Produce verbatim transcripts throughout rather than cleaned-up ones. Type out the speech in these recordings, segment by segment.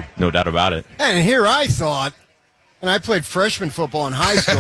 no doubt about it. And here I thought, and I played freshman football in high school,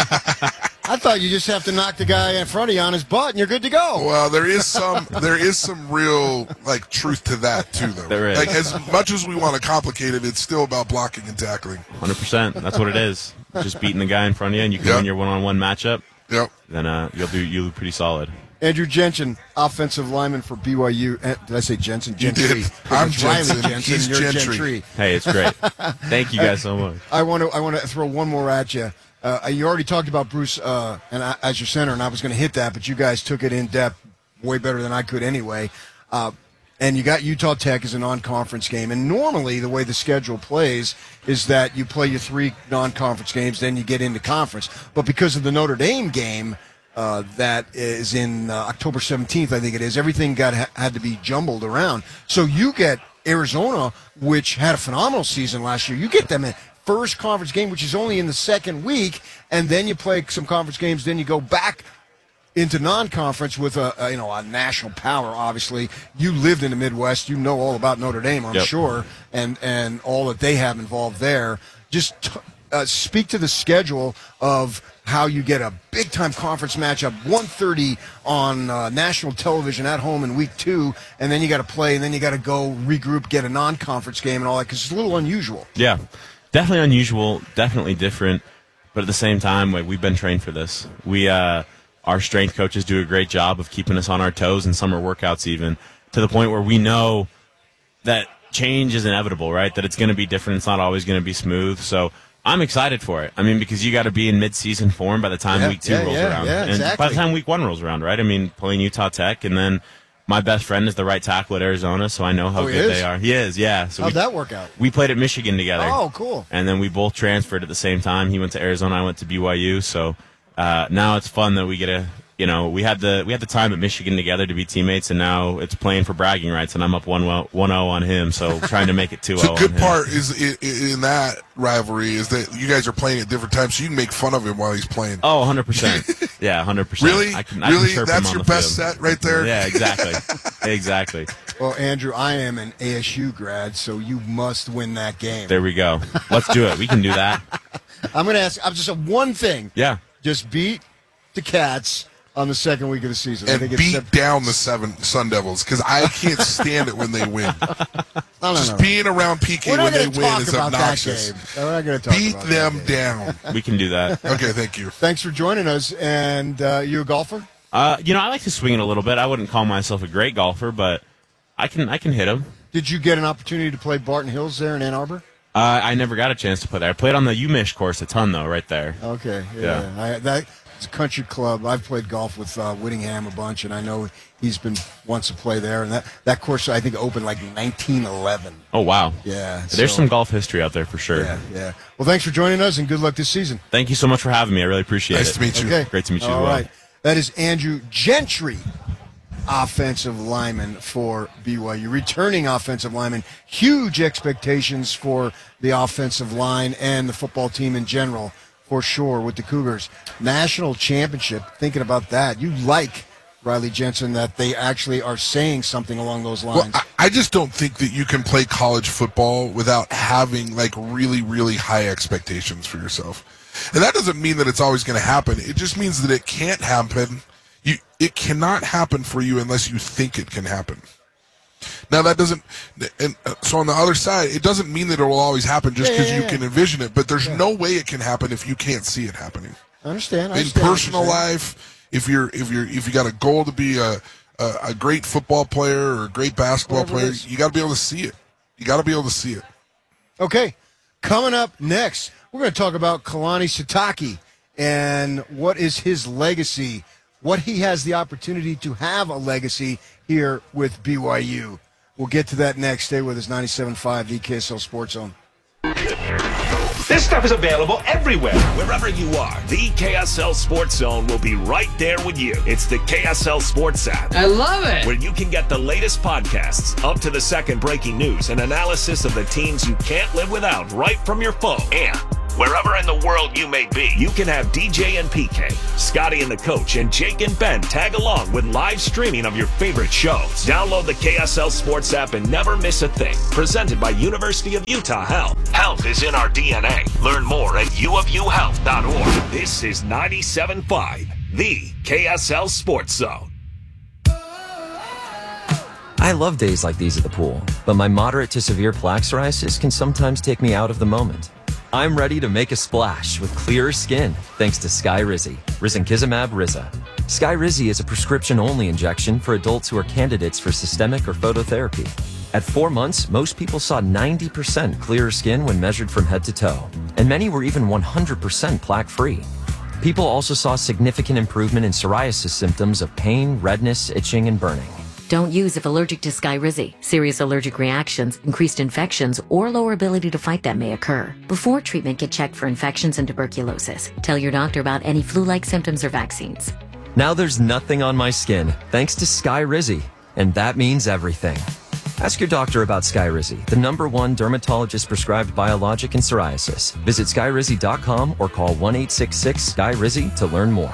I thought you just have to knock the guy in front of you on his butt and you're good to go. Well, there is some there is some real like truth to that too, though. There is. Like as much as we want to complicate it, it's still about blocking and tackling. one hundred percent. That's what it is. Just beating the guy in front of you, and you can Yep. win your one-on-one matchup. Yep. Then uh, you'll do you'll do pretty solid. Andrew Jensen, offensive lineman for B Y U. Eh, Did I say Jensen? You Gentry. did. I'm It's Riley Jensen. Jensen. He's You're Gentry. Gentry. Hey, it's great. Thank you guys so much. I want to I want to throw one more at you. Uh, you already talked about Bruce uh, and I, as your center, and I was going to hit that, but you guys took it in depth way better than I could anyway. Uh, and you got Utah Tech as a non-conference game. And normally the way the schedule plays is that you play your three non-conference games, then you get into conference. But because of the Notre Dame game uh, that is in uh, October seventeenth, I think it is, everything got had to be jumbled around. So you get Arizona, which had a phenomenal season last year. You get them in first conference game, which is only in the second week, and then you play some conference games, then you go back into non-conference with a, a you know a national power. Obviously, you lived in the Midwest, you know all about Notre Dame, I'm Yep. sure, and and all that they have involved there. Just t- uh, speak to the schedule of how you get a big-time conference matchup, one thirty on uh, national television at home in week two, and then you got to play, and then you got to go regroup, get a non-conference game, and all that, because it's a little unusual. Yeah, definitely unusual, definitely different, but at the same time, like, we've been trained for this. We, uh, our strength coaches do a great job of keeping us on our toes in summer workouts, even to the point where we know that change is inevitable, right? That it's going to be different. It's not always going to be smooth. So I'm excited for it. I mean, because you got to be in mid-season form by the time Yeah, week two yeah, rolls yeah, around, yeah, and exactly. by the time week one rolls around, right? I mean, playing Utah Tech, and then my best friend is the right tackle at Arizona, so I know how Oh, he good is? they are. He is, yeah. So How'd we, that work out? we played at Michigan together. Oh, cool. And then we both transferred at the same time. He went to Arizona, I went to B Y U. So uh, now it's fun that we get a, you know, we had the we had the time at Michigan together to be teammates, and now it's playing for bragging rights, and I'm up one oh on him, so trying to make it two oh The on good him. part is in, in that rivalry is that you guys are playing at different times, so you can make fun of him while he's playing. Oh, one hundred percent. Yeah, one hundred percent. Really? I can, I really? can chirp That's him on your the best field. set right there? Yeah, exactly. Exactly. Well, Andrew, I am an A S U grad, so you must win that game. There we go. Let's do it. We can do that. I'm going to ask, I'm just a one thing. Yeah. Just beat the Cats on the second week of the season. I And think it's beat sep- down the seven Sun Devils, because I can't stand it when they win. No, no, Just no. being around P K We're when not they going to win talk is about obnoxious. that game. We're not going to talk Beat about them that game. down. We can do that. Okay, thank you. Thanks for joining us. And uh, you a golfer? Uh, you know, I like to swing it a little bit. I wouldn't call myself a great golfer, but I can I can hit them. Did you get an opportunity to play Barton Hills there in Ann Arbor? Uh, I never got a chance to play there. I played on the U M I S H course a ton, though, right there. Okay, yeah. I, that it's a country club. I've played golf with uh, Whittingham a bunch, and I know he's been wants to play there. And that, that course, I think, opened like nineteen eleven. Oh, wow. Yeah. There's so- some golf history out there for sure. Yeah, yeah. Well, thanks for joining us, and good luck this season. Thank you so much for having me. I really appreciate Nice it. to meet you. Okay. Great to meet you All as well. right. That is Andrew Gentry, offensive lineman for B Y U. Returning offensive lineman. Huge expectations for the offensive line and the football team in general, for sure, with the Cougars. National championship, thinking about that. You like, Riley Jensen, that they actually are saying something along those Well, lines. I, I just don't think that you can play college football without having like really, really high expectations for yourself. And that doesn't mean that it's always going to happen. It just means that it can't happen. You, it cannot happen for you unless you think it can happen. Now that doesn't, and uh, so on the other side, it doesn't mean that it will always happen just Yeah, because yeah, you yeah. can envision it. But there's no way it can happen if you can't see it happening. I understand. I In understand what personal you're saying. life, if you're if you're if you got a goal to be a a, a great football player or a great basketball Whatever it player, is. you got to be able to see it. You got to be able to see it. Okay, coming up next, we're going to talk about Kalani Sitake and what is his legacy, what he has the opportunity to have a legacy here with B Y U. We'll get to that next. Stay with us, ninety-seven point five, the K S L Sports Zone. This stuff is available everywhere. Wherever you are, the K S L Sports Zone will be right there with you. It's the K S L Sports app, I love it. where you can get the latest podcasts, up to the second breaking news, and analysis of the teams you can't live without right from your phone. And Wherever in the world you may be, you can have D J and P K, Scotty and the Coach, and Jake and Ben tag along with live streaming of your favorite shows. Download the K S L Sports app and never miss a thing. Presented by University of Utah Health. Health is in our D N A. Learn more at u of u health dot org. This is ninety-seven point five, the K S L Sports Zone. I love days like these at the pool, but my moderate to severe plaque psoriasis can sometimes take me out of the moment. I'm ready to make a splash with clearer skin thanks to Skyrizi, risankizumab Riza. Skyrizi is a prescription-only injection for adults who are candidates for systemic or phototherapy. At four months, most people saw ninety percent clearer skin when measured from head to toe, and many were even one hundred percent plaque-free. People also saw significant improvement in psoriasis symptoms of pain, redness, itching, and burning. Don't use if allergic to Skyrizi. Serious allergic reactions, increased infections, or lower ability to fight them may occur. Before treatment, get checked for infections and tuberculosis. Tell your doctor about any flu-like symptoms or vaccines. Now there's nothing on my skin thanks to Skyrizi, and that means everything. Ask your doctor about Skyrizi, the number one dermatologist-prescribed biologic in psoriasis. Visit skyrizi dot com or call one eight six six Sky Rizi to learn more.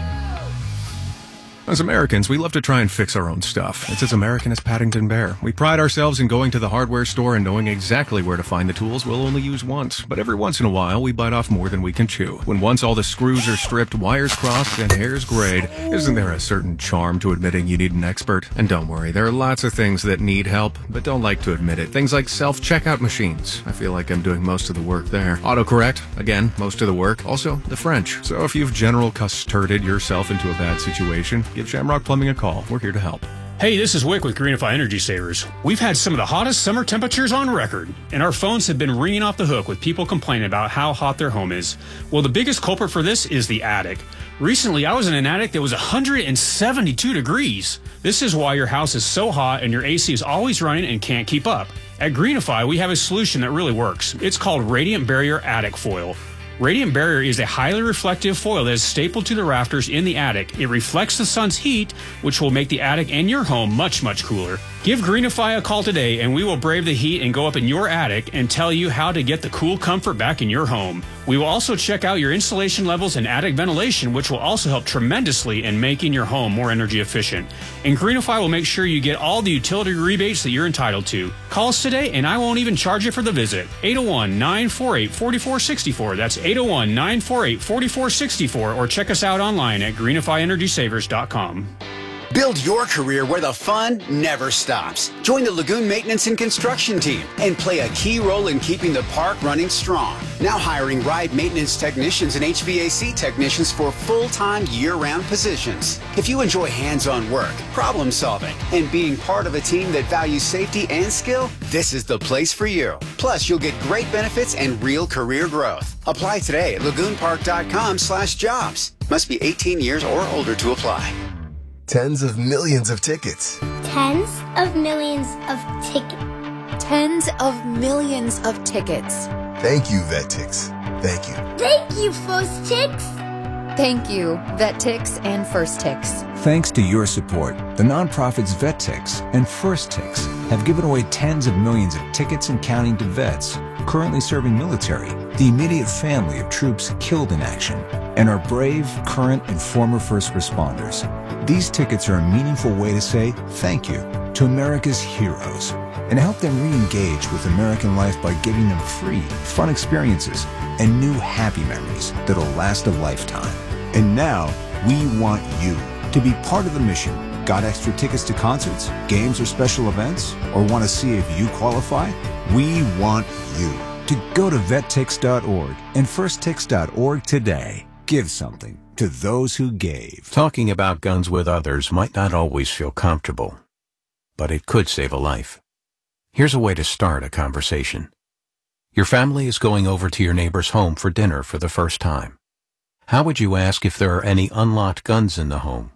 As Americans, we love to try and fix our own stuff. It's as American as Paddington Bear. We pride ourselves in going to the hardware store and knowing exactly where to find the tools we'll only use once. But every once in a while, we bite off more than we can chew. When once all the screws are stripped, wires crossed, and hairs grayed, isn't there a certain charm to admitting you need an expert? And don't worry, there are lots of things that need help, but don't like to admit it. Things like self-checkout machines. I feel like I'm doing most of the work there. Autocorrect, again, most of the work. Also, the French. So if you've general custarded yourself into a bad situation, give Shamrock Plumbing a call. We're here to help. Hey, this is Wick with Greenify Energy Savers. We've had some of the hottest summer temperatures on record, and our phones have been ringing off the hook with people complaining about how hot their home is. Well, the biggest culprit for this is the attic. Recently, I was in an attic that was one hundred seventy-two degrees. This is why your house is so hot and your A C is always running and can't keep up. At Greenify, we have a solution that really works. It's called Radiant Barrier Attic Foil. Radiant Barrier is a highly reflective foil that is stapled to the rafters in the attic. It reflects the sun's heat, which will make the attic and your home much, much cooler. Give Greenify a call today and we will brave the heat and go up in your attic and tell you how to get the cool comfort back in your home. We will also check out your insulation levels and attic ventilation, which will also help tremendously in making your home more energy efficient. And Greenify will make sure you get all the utility rebates that you're entitled to. Call us today and I won't even charge you for the visit. eight oh one, nine four eight, four four six four. That's eight oh one, nine four eight, four four six four, or check us out online at greenify energy savers dot com. Build your career where the fun never stops. Join the Lagoon Maintenance and Construction team and play a key role in keeping the park running strong. Now hiring ride maintenance technicians and H V A C technicians for full-time year-round positions. If you enjoy hands-on work, problem solving, and being part of a team that values safety and skill, this is the place for you. Plus, you'll get great benefits and real career growth. Apply today at lagoon park dot com slash jobs. Must be eighteen years or older to apply. Tens of millions of tickets. Tens of millions of tickets. Tens of millions of tickets. Thank you, VetTix. Thank you. Thank you, First Tix. Thank you, VetTix and First Tix. Thanks to your support, the nonprofits VetTix and First Tix have given away tens of millions of tickets and counting to vets currently serving military, the immediate family of troops killed in action, and our brave, current, and former first responders. These tickets are a meaningful way to say thank you to America's heroes and help them re-engage with American life by giving them free, fun experiences and new happy memories that'll last a lifetime. And now, we want you to be part of the mission. Got extra tickets to concerts, games, or special events? Or want to see if you qualify? We want you to go to vet tix dot org and first tix dot org today. Give something to those who gave. Talking about guns with others might not always feel comfortable, but it could save a life. Here's a way to start a conversation. Your family is going over to your neighbor's home for dinner for the first time. How would you ask if there are any unlocked guns in the home?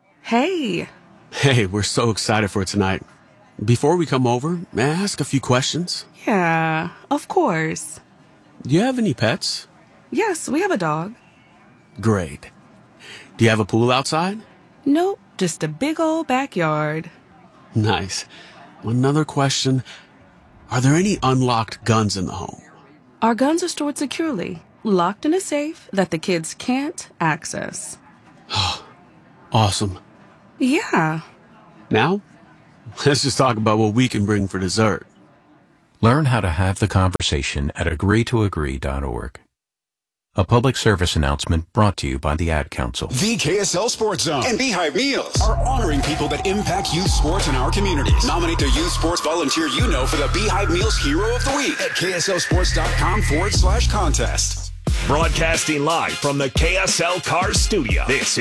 Hey. Hey, we're so excited for tonight. Before we come over, may I ask a few questions? Yeah, of course. Do you have any pets? Yes, we have a dog. Great. Do you have a pool outside? Nope, just a big old backyard. Nice. Another question. Are there any unlocked guns in the home? Our guns are stored securely. Locked in a safe that the kids can't access. Awesome. Yeah. Now, let's just talk about what we can bring for dessert. Learn how to have the conversation at agree to agree dot org. A public service announcement brought to you by the Ad Council. The K S L Sports Zone and Beehive Meals are honoring people that impact youth sports in our communities. Nominate the youth sports volunteer you know for the Beehive Meals Hero of the Week at kslsports.com forward slash contest. Broadcasting live from the K S L Cars studio. This